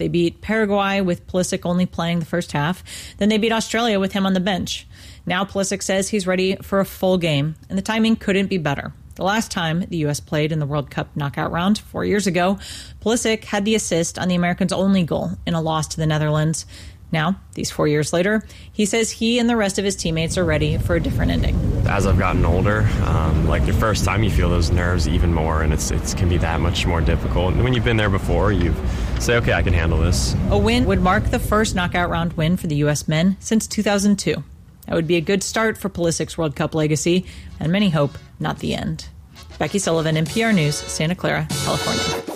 They beat Paraguay with Pulisic only playing the first half. Then they beat Australia with him on the bench. Now Pulisic says he's ready for a full game, and the timing couldn't be better. The last time the U.S. played in the World Cup knockout round 4 years ago, Pulisic had the assist on the Americans' only goal in a loss to the Netherlands. Now, these 4 years later, he says he and the rest of his teammates are ready for a different ending. As I've gotten older, like your first time, you feel those nerves even more, and it can be that much more difficult. And when you've been there before, you say, okay, I can handle this. A win would mark the first knockout round win for the U.S. men since 2002. That would be a good start for Pulisic's World Cup legacy, and many hope not the end. Becky Sullivan, NPR News, Santa Clara, California.